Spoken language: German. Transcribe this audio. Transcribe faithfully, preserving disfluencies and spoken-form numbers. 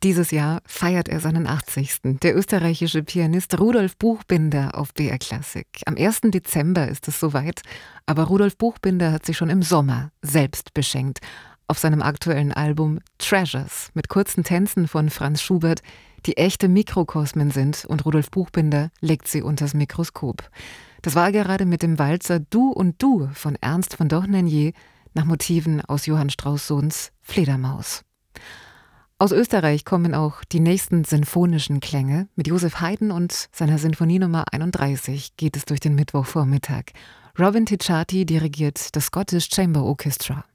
Dieses Jahr feiert er seinen achtzigsten Der österreichische Pianist Rudolf Buchbinder auf B R Klassik. Am ersten Dezember ist es soweit, aber Rudolf Buchbinder hat sich schon im Sommer selbst beschenkt. Auf seinem aktuellen Album Treasures mit kurzen Tänzen von Franz Schubert, die echte Mikrokosmen sind, und Rudolf Buchbinder legt sie unters Mikroskop. Das war gerade mit dem Walzer Du und Du von Ernst von Dohnanyi nach Motiven aus Johann Strauss Sohns Fledermaus. Aus Österreich kommen auch die nächsten sinfonischen Klänge. Mit Joseph Haydn und seiner Sinfonie Nummer einunddreißig geht es durch den Mittwochvormittag. Robin Ticciati dirigiert das Scottish Chamber Orchestra.